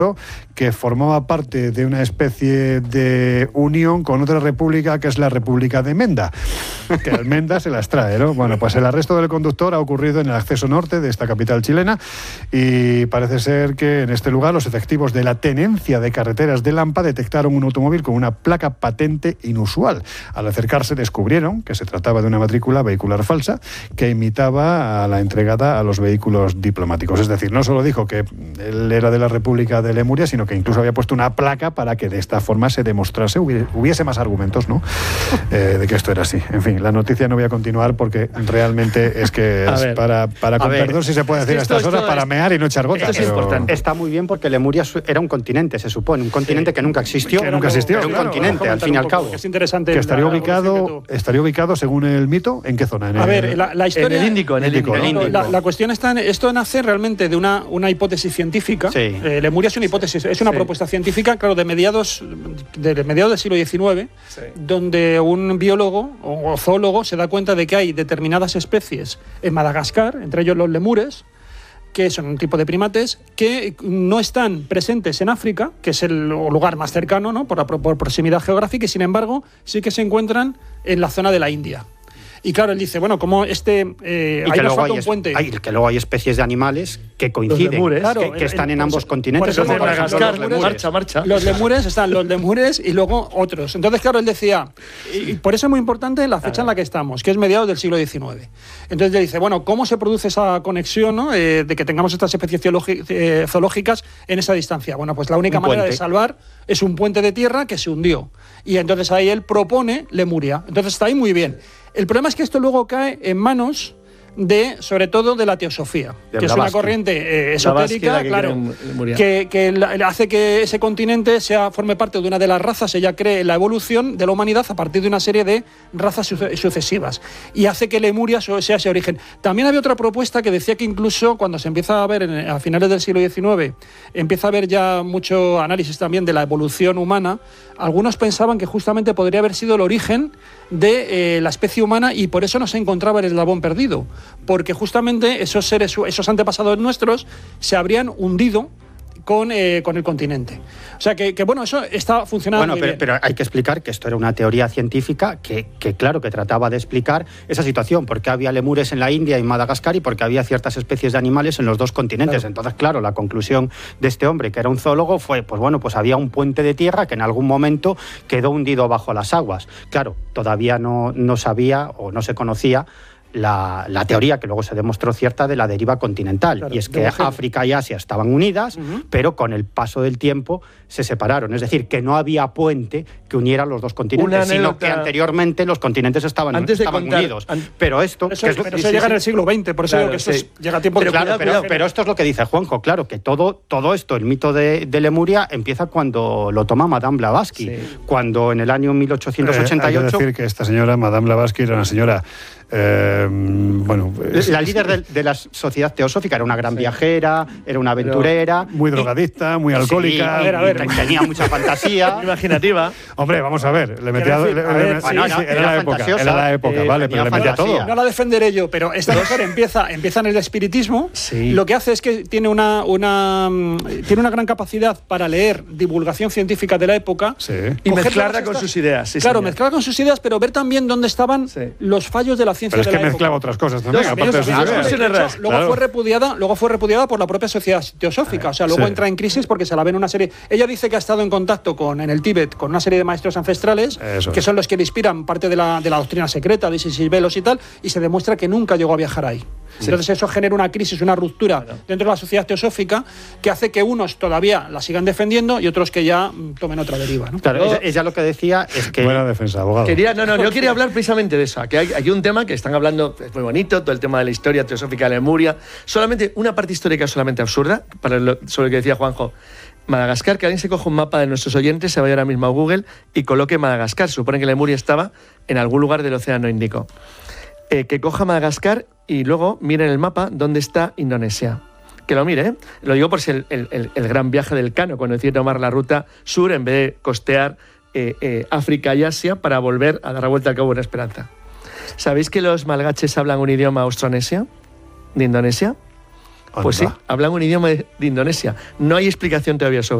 que formaba parte de una especie de unión con otra república que es la República de Menda, que el Menda se las trae, ¿no? Bueno, pues el arresto del conductor ha ocurrido en el acceso norte de esta capital chilena y parece ser que en este lugar los efectivos de la Tenencia de Carreteras de Lampa detectaron un automóvil con una placa patente inusual. Al acercarse descubrieron que se trataba de una matrícula vehicular falsa que imitaba a la entregada a los vehículos diplomáticos. Es decir, no solo dijo que él era de la República de Lemuria, sino que incluso había puesto una placa para que de esta forma se demostrase, hubiese más argumentos, ¿no? De que esto era así. En fin, la noticia no voy a continuar porque realmente es que es para con perdón si se puede decir a estas horas, para mear y no echar gotas. Esto es importante. Está muy bien porque Lemuria era un continente, se supone, un continente que nunca existió. Que nunca existió. Era un continente, al fin y al cabo. Es interesante. Que estaría ubicado, según el mito, ¿en qué zona? La historia... En el Índico. La cuestión está en... Esto nace realmente de una hipótesis científica. Sí. Lemuria es una hipótesis, es una propuesta científica, claro, de mediados del siglo XIX, donde un biólogo o zoólogo se da cuenta de que hay determinadas especies en Madagascar, entre ellos los lemures, que son un tipo de primates, que no están presentes en África, que es el lugar más cercano, ¿no? por proximidad geográfica, y sin embargo sí que se encuentran en la zona de la India. Y claro, él dice, bueno, como ahí nos falta un puente. Que luego hay especies de animales que coinciden, lemures, claro, que están en ambos continentes. Por eso como Madagascar, los lemures. marcha. Los lemures están los lemures y luego otros. Entonces, claro, él decía, y por eso es muy importante la fecha en la que estamos, que es mediados del siglo XIX. Entonces, él dice, bueno, ¿cómo se produce esa conexión, ¿no? De que tengamos estas especies zoológicas en esa distancia? Bueno, pues la única manera de salvar es un puente de tierra que se hundió. Y entonces ahí él propone Lemuria. Entonces está ahí muy bien. El problema es que esto luego cae en manos sobre todo de la teosofía, que es una corriente esotérica, claro, que hace que ese continente forme parte de una de las razas. Ella cree en la evolución de la humanidad a partir de una serie de razas sucesivas y hace que Lemuria sea ese origen. También había otra propuesta que decía que incluso cuando se empieza a ver a finales del siglo XIX, empieza a haber ya mucho análisis también de la evolución humana, algunos pensaban que justamente podría haber sido el origen de la especie humana y por eso no se encontraba el eslabón perdido, porque justamente esos antepasados nuestros se habrían hundido con el continente. O sea que bueno, eso está funcionando muy bien. Pero hay que explicar que esto era una teoría científica que claro, que trataba de explicar esa situación, porque había lemures en la India y Madagascar y porque había ciertas especies de animales en los dos continentes. Claro. Entonces, claro, la conclusión de este hombre, que era un zoólogo, fue, pues había un puente de tierra que en algún momento quedó hundido bajo las aguas. Claro, todavía no sabía o no se conocía la teoría, que luego se demostró cierta, de la deriva continental. Claro, y es que África y Asia estaban unidas, pero con el paso del tiempo se separaron. Es decir, que no había puente que uniera los dos continentes, sino que anteriormente los continentes estaban unidos. Pero esto... Eso llega en el siglo XX, por eso digo que esto llega a tiempo de... Pero esto es lo que dice Juanjo, claro, que todo esto, el mito de Lemuria, empieza cuando lo toma Madame Blavatsky, cuando en el año 1888... hay que decir que esta señora, Madame Blavatsky, era una señora... la líder de la sociedad teosófica, era una gran viajera, era una aventurera, muy drogadicta, muy alcohólica, a ver. Tenía mucha fantasía, imaginativa. Hombre, vamos a ver, le metía era la época, vale, pero le metía todo. No la defenderé yo, pero esta mujer empieza en el espiritismo. Sí. Lo que hace es que tiene una gran capacidad para leer divulgación científica de la época, y mezclarla con sus ideas. Claro, mezclarla con sus ideas, pero ver también dónde estaban los fallos de la ciencia. Pero es que mezclaba otras cosas también, aparte de sus ideas. Luego fue repudiada por la propia sociedad teosófica. O sea, luego entra en crisis porque se la ven una serie... Ella dice que ha estado en contacto en el Tíbet con una serie de maestros ancestrales, que son los que le inspiran parte de la doctrina secreta de Isis y Velos y tal, y se demuestra que nunca llegó a viajar ahí. Entonces eso genera una crisis, una ruptura dentro de la sociedad teosófica que hace que unos todavía la sigan defendiendo y otros que ya tomen otra deriva, ¿no? Claro, ella lo que decía es que... Buena defensa, abogado. Yo quería hablar precisamente de eso, que hay aquí un tema que están hablando, es muy bonito, todo el tema de la historia teosófica de Lemuria, solamente una parte histórica solamente absurda, sobre lo que decía Juanjo. Madagascar, que alguien se coja un mapa de nuestros oyentes, se vaya ahora mismo a Google y coloque Madagascar. Se supone que Lemuria estaba en algún lugar del Océano Índico. Que coja Madagascar y luego mire en el mapa dónde está Indonesia. Que lo mire, ¿eh? Lo digo por si el gran viaje del Cano, cuando decide tomar la ruta sur en vez de costear África y Asia para volver a dar la vuelta al Cabo Buena Esperanza. ¿Sabéis que los malgaches hablan un idioma austronesio de Indonesia? Pues sí, Anda. hablan un idioma de Indonesia. No hay explicación todavía sobre